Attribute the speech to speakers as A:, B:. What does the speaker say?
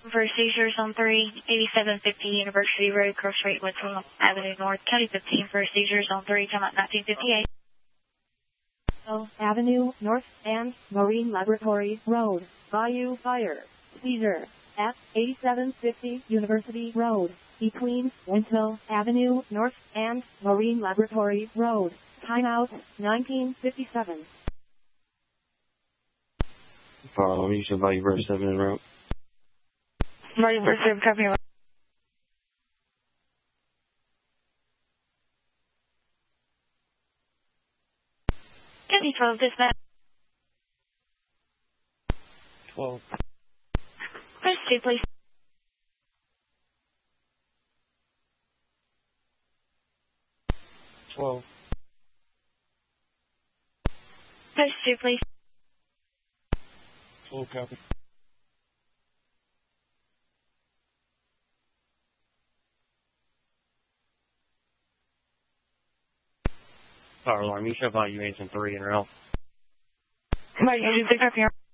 A: For seizures on 38750 University Road, Cross Street, Wetzel Avenue North, County 15 for seizures on 3, time out 1958.
B: Avenue North and Marine Laboratory Road, Bayou Fire, seizure at 8750 University Road, between Wentzville Avenue North and Marine Laboratory Road, timeout 1957.
C: Follow me, you should value verse 7 en route.
A: Value verse 7, copy. County 12, dispatch.
C: 12.
A: Press 2, please.
C: 12.
A: Press 2, please.
C: 12, copy. Fire alarm, you should value agent 3 en route.
A: Value agent 3, copy.